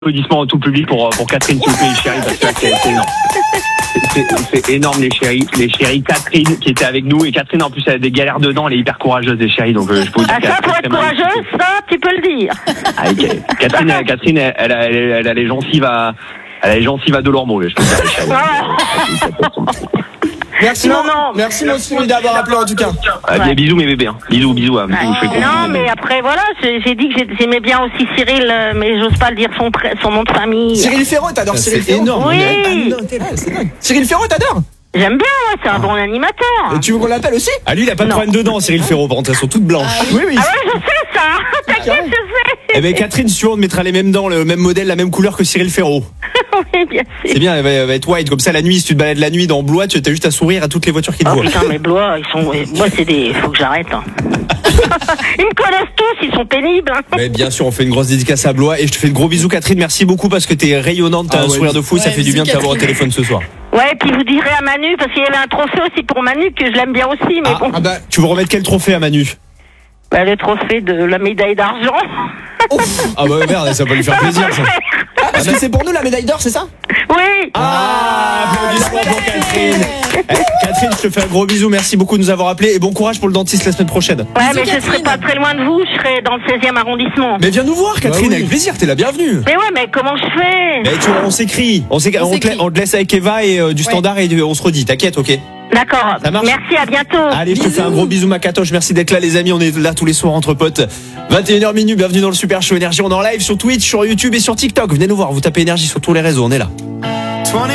Applaudissements à tout public pour Catherine qui nous fait les chéris parce que là, c'est énorme. C'est énorme les chéris. Catherine qui était avec nous et Catherine en plus elle a des galères dedans, elle est hyper courageuse les chéris donc je peux vous dire. Ah ça pour être courageuse, ça tu peux le dire. Ah, okay. Catherine elle a les gencives à de l'ormeau, je peux dire les chéris. Merci Cyril d'avoir appelé en tout cas. Des bisous mes bébés. Hein. Bisous à vous. Non mais après voilà, j'ai dit que j'aimais bien aussi Cyril, mais j'ose pas le dire son nom de famille. Cyril Ferraud, t'adores Cyril Ferraud? C'est énorme. Oui. C'est dingue. Cyril Ferraud, t'adores? J'aime bien, c'est un bon animateur. Et tu veux qu'on l'appelle aussi? Ah lui il a pas de problème dedans, Cyril Ferraud, par contre elles sont toutes blanches. Oui. Ah ouais, je sais ça. T'inquiète, je sais. Eh ben Catherine, si tu veux, on te mettra les mêmes dents, le même modèle, la même couleur que Cyril Ferraud. Oui, bien sûr. C'est bien, elle va être white, comme ça la nuit, si tu te balades la nuit dans Blois, tu as juste à sourire à toutes les voitures qui te Oh voient. putain, mais Blois, moi c'est des, faut que j'arrête. Hein. Ils me connaissent tous, ils sont pénibles. Hein. Mais bien sûr, on fait une grosse dédicace à Blois et je te fais de gros bisous Catherine, merci beaucoup parce que t'es rayonnante, t'as un sourire de fou, ça fait du bien de t'avoir au téléphone ce soir. Ouais, puis vous direz à Manu, parce qu'il y avait un trophée aussi pour Manu, que je l'aime bien aussi, mais bon. Tu veux remettre quel trophée à Manu? Bah, le trophée de la médaille d'argent. Ah bah merde, ça va lui faire plaisir ça. Parce que c'est pour nous la médaille d'or, c'est ça? Oui. Applaudissements pour Catherine. Catherine, je te fais un gros bisou, merci beaucoup de nous avoir appelés et bon courage pour le dentiste la semaine prochaine. Ouais, mais je serai pas très loin de vous, je serai dans le 16e arrondissement. Mais viens nous voir Catherine, oui. avec plaisir, t'es la bienvenue. Mais ouais, mais comment je fais? Mais tu vois, on s'écrit, on te laisse avec Eva et du standard et on se redit, t'inquiète, ok? D'accord, Ça marche. merci, à bientôt. Allez, je te fais un gros bisou ma catoche, merci d'être là les amis, on est là tous les soirs entre potes. 21h minuit, bienvenue dans le Super Show Énergie, on est en live sur Twitch, sur YouTube et sur TikTok. Venez nous voir, vous tapez Énergie sur tous les réseaux, on est là.